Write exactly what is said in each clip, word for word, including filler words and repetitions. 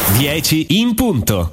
dieci in punto.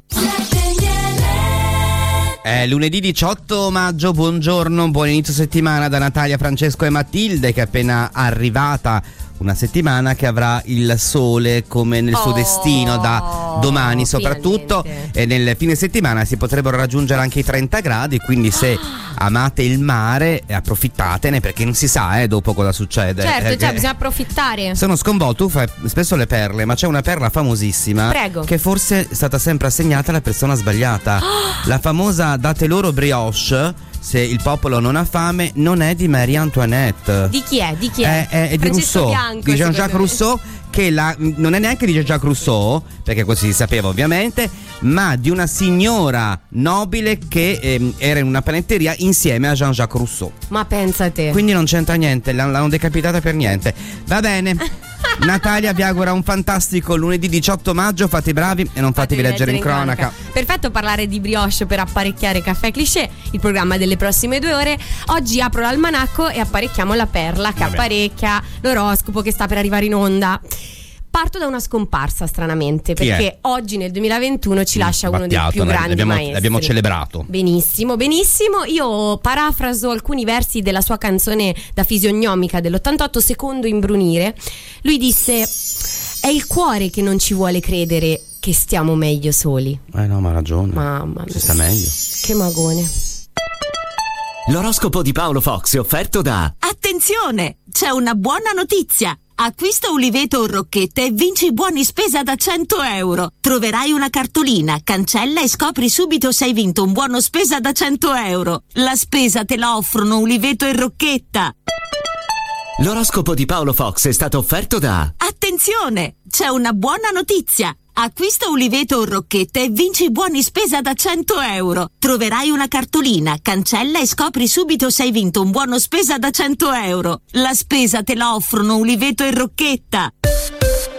È lunedì diciotto maggio, buongiorno, buon inizio settimana da Natalia, Francesco e Matilde, che è appena arrivata. Una settimana che avrà il sole come nel suo oh, destino da domani soprattutto, finalmente. E nel fine settimana si potrebbero raggiungere anche i trenta gradi, quindi se amate il mare approfittatene, perché non si sa eh, dopo cosa succede. Certo, eh, cioè eh, bisogna approfittare. Sono sconvolto, tu fai spesso le perle, ma c'è una perla famosissima. Prego. Che forse è stata sempre assegnata alla persona sbagliata. La famosa date loro brioche, se il popolo non ha fame, non è di Marie Antoinette. Di chi è? Di chi è? È, è, è di Francesco Rousseau, Bianco, di Jean-Jacques secondo me. Rousseau, che la, non è neanche di Jean-Jacques Rousseau, perché così si sapeva ovviamente, ma di una signora nobile che ehm, era in una panetteria insieme a Jean-Jacques Rousseau. Ma pensa te. Quindi non c'entra niente, l'hanno, l'hanno decapitata per niente. Va bene. Natalia vi augura un fantastico lunedì diciotto maggio, fate i bravi e non fatevi leggere in cronaca. Perfetto parlare di brioche per apparecchiare Caffè Cliché, il programma delle prossime due ore. Oggi apro l'almanacco e apparecchiamo la perla che Vabbè. apparecchia l'oroscopo che sta per arrivare in onda. Parto da una scomparsa, stranamente, Chi perché è? oggi nel duemilaventuno ci lascia uno dei Battiato, più ne- grandi l'abbiamo, maestri. l'abbiamo celebrato. Benissimo, benissimo. Io parafraso alcuni versi della sua canzone da fisionomica dell'ottantotto, Secondo imbrunire. Lui disse: è il cuore che non ci vuole credere che stiamo meglio soli. Eh no, ma ha ragione. Mamma mia. Si sta meglio. Che magone. L'oroscopo di Paolo Fox è offerto da Attenzione! C'è una buona notizia! Acquista Uliveto o Rocchetta e vinci buoni spesa da cento euro. Troverai una cartolina, cancella e scopri subito se hai vinto un buono spesa da cento euro. La spesa te la offrono Uliveto e Rocchetta. L'oroscopo di Paolo Fox è stato offerto da Attenzione! C'è una buona notizia! Acquista Uliveto o Rocchetta e vinci buoni spesa da cento euro. Troverai una cartolina, cancella e scopri subito se hai vinto un buono spesa da cento euro. La spesa te la offrono Uliveto e Rocchetta.